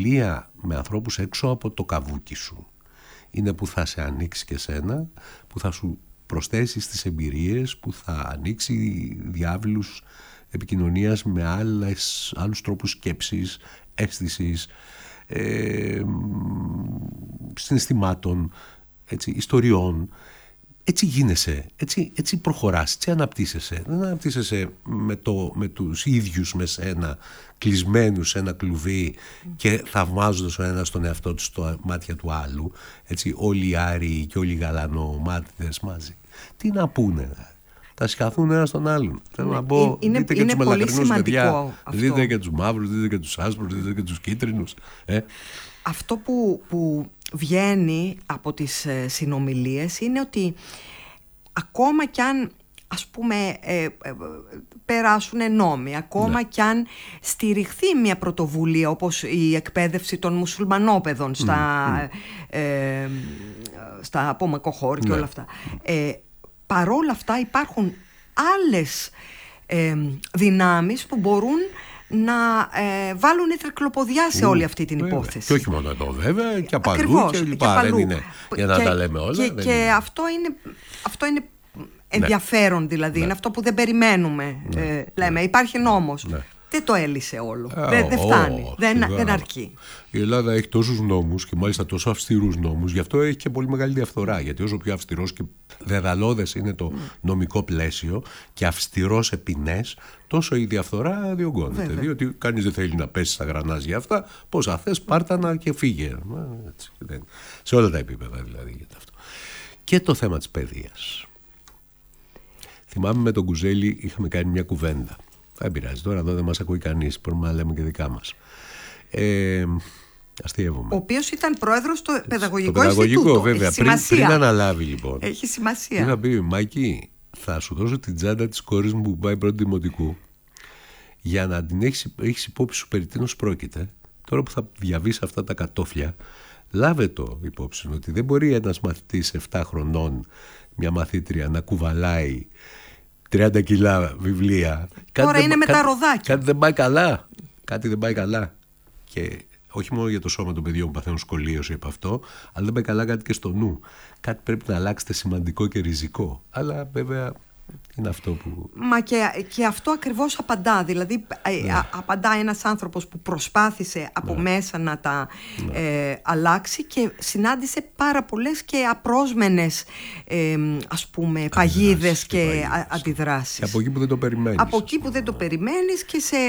φιλία με ανθρώπους έξω από το καβούκι σου είναι που θα σε ανοίξει και σένα, που θα σου προσθέσει στις εμπειρίες, που θα ανοίξει διάβλους επικοινωνίας με άλλους τρόπους σκέψης, αίσθησης, συναισθημάτων, έτσι, ιστοριών. Έτσι γίνεσαι, έτσι προχωράς, έτσι αναπτύσσεσαι. Δεν αναπτύσσεσαι με τους ίδιους με σένα, κλεισμένους σε ένα κλουβί και θαυμάζοντας ο ένας τον εαυτό του στο μάτια του άλλου. Έτσι, όλοι οι Άριοι και όλοι οι γαλανομάτιδες μαζί. Τι να πούνε, θα συγχαθούν ένας τον άλλον. Θέλω να πω, δείτε και τους μελαχρινούς παιδιά, δείτε και τους μαύρους, δείτε και τους άσπρους, δείτε και τους κίτρινους. Αυτό που βγαίνει από τις συνομιλίες είναι ότι ακόμα κι αν, ας πούμε, περάσουν νόμοι, ακόμα κι αν στηριχθεί μια πρωτοβουλία όπως η εκπαίδευση των μουσουλμανόπαιδων στα απομακοχώρη και όλα αυτά, παρόλα αυτά υπάρχουν άλλες δυνάμεις που μπορούν να βάλουν τρικλοποδιά σε όλη αυτή την υπόθεση. Και όχι μόνο εδώ βέβαια, και από αλλού και λοιπά. Δεν είναι για να τα λέμε όλα. Και αυτό είναι ενδιαφέρον, δηλαδή. Είναι αυτό που δεν περιμένουμε. Λέμε, υπάρχει νόμος. Δεν το έλυσε όλο. Δεν φτάνει. Δεν αρκεί. Η Ελλάδα έχει τόσους νόμους και μάλιστα τόσο αυστηρούς νόμους, γι' αυτό έχει και πολύ μεγάλη διαφθορά. Γιατί όσο πιο αυστηρός και δεδαλώδες είναι το νομικό πλαίσιο και αυστηρός επί ποινές, τόσο η διαφθορά διωγγώνεται. Διότι κανείς δεν θέλει να πέσει στα γρανάζια αυτά. Πόσα θες, πάρτανα και φύγε. Έτσι, σε όλα τα επίπεδα δηλαδή. Αυτό. Και το θέμα της παιδείας. Θυμάμαι με τον Κουζέλη είχαμε κάνει μια κουβέντα. Δεν πειράζει, τώρα εδώ δεν μας ακούει κανείς, μπορούμε να λέμε και δικά μας. Αστείευομαι. Ο οποίος ήταν πρόεδρος στο Παιδαγωγικό Παιδαγωγικό, βέβαια. Πριν αναλάβει, λοιπόν. Έχει σημασία. Είχα πει, Μάκη, θα σου δώσω την τσάντα της κόρης μου που πάει πρώτη δημοτικού για να την έχεις υπόψη σου περί τίνος πρόκειται. Τώρα που θα διαβείς αυτά τα κατόφλια, λάβε το υπόψη ότι δεν μπορεί ένας μαθητής 7 χρονών, μια μαθήτρια, να κουβαλάει 30 κιλά βιβλία. Τώρα είναι με τα ροδάκια. Κάτι δεν πάει καλά. Κάτι δεν πάει καλά. Και όχι μόνο για το σώμα των παιδιών που παθαίνουν σκολίωση από αυτό, αλλά δεν πάει καλά κάτι και στο νου. Κάτι πρέπει να αλλάξετε σημαντικό και ριζικό. Αλλά βέβαια είναι αυτό που... Μα και αυτό ακριβώς απαντά. Δηλαδή απαντά ένας άνθρωπος που προσπάθησε από μέσα να τα αλλάξει και συνάντησε πάρα πολλές και απρόσμενες ας πούμε παγίδες και αντιδράσεις. Και από εκεί που δεν το περιμένεις. Από εκεί που δεν το περιμένεις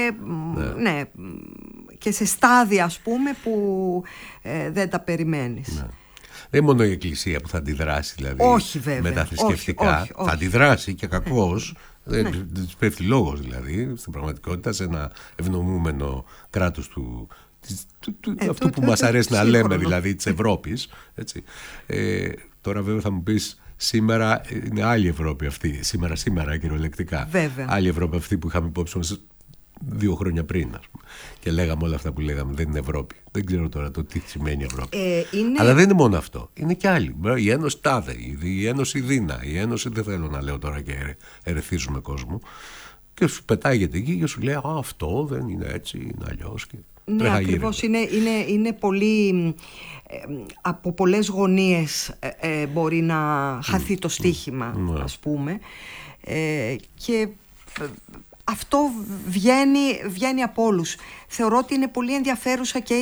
και σε στάδια ας πούμε που δεν τα περιμένεις. Δεν είναι μόνο η Εκκλησία που θα αντιδράσει, δηλαδή. Όχι, βέβαια. Με τα θρησκευτικά. Όχι. Θα αντιδράσει και κακώς. Δεν της πέφτει λόγος, δηλαδή, στην πραγματικότητα, σε ένα ευνομούμενο κράτος αυτού που μας αρέσει να λέμε, δηλαδή, της Ευρώπης. Έτσι. Τώρα, βέβαια, θα μου πεις, σήμερα είναι άλλη Ευρώπη αυτή. Σήμερα, κυριολεκτικά. Βέβαια. Άλλη Ευρώπη αυτή που είχαμε υπόψη μας 2 χρόνια πριν, ας πούμε. Και λέγαμε όλα αυτά που λέγαμε, δεν είναι Ευρώπη. Δεν ξέρω τώρα το τι σημαίνει Ευρώπη. Αλλά δεν είναι μόνο αυτό. Είναι και άλλοι. Η Ένωση τάδε, η Ένωση Δίνα, η Ένωση, δεν θέλω να λέω τώρα και ερεθίζουμε κόσμο. Και σου πετάγεται εκεί και σου λέει αυτό δεν είναι έτσι, είναι αλλιώς. Ναι, ακριβώς. Είναι πολύ. Από πολλές γωνίες μπορεί να χαθεί το στοίχημα, ας πούμε. Και αυτό βγαίνει από όλους. Θεωρώ ότι είναι πολύ ενδιαφέρουσα και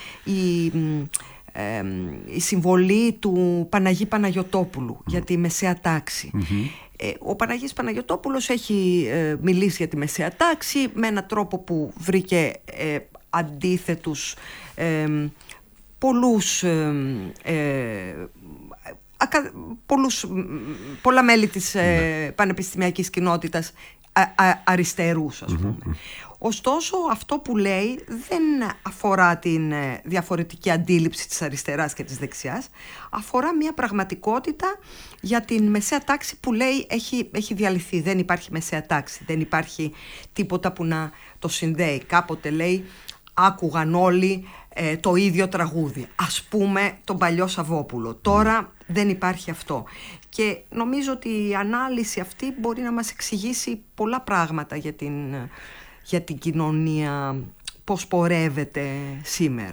η συμβολή του Παναγί Παναγιωτόπουλου για τη μεσαία τάξη. Ο Παναγής Παναγιωτόπουλος έχει μιλήσει για τη μεσαία τάξη με έναν τρόπο που βρήκε αντίθετους πολλά μέλη της πανεπιστημιακής κοινότητας αριστερούς, ας πούμε. Ωστόσο, αυτό που λέει δεν αφορά την διαφορετική αντίληψη της αριστεράς και της δεξιάς, αφορά μια πραγματικότητα για την μεσαία τάξη που λέει έχει διαλυθεί. Δεν υπάρχει μεσαία τάξη, δεν υπάρχει τίποτα που να το συνδέει. Κάποτε λέει άκουγαν όλοι το ίδιο τραγούδι, ας πούμε τον παλιό Σαββόπουλο. Τώρα δεν υπάρχει αυτό. Και νομίζω ότι η ανάλυση αυτή μπορεί να μας εξηγήσει πολλά πράγματα για την κοινωνία, πώς πορεύεται σήμερα.